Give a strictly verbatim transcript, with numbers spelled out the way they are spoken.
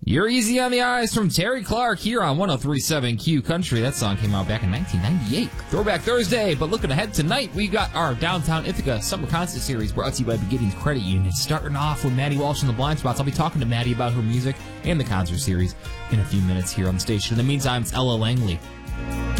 You're Easy on the Eyes from Terry Clark here on one oh three point seven Q Country. That song came out back in nineteen ninety-eight. Throwback Thursday, but looking ahead tonight, we got our Downtown Ithaca Summer Concert Series brought to you by Beginnings Credit Union. Starting off with Maddie Walsh and the Blind Spots. I'll be talking to Maddie about her music and the concert series in a few minutes here on the station. In the meantime, it's Ella Langley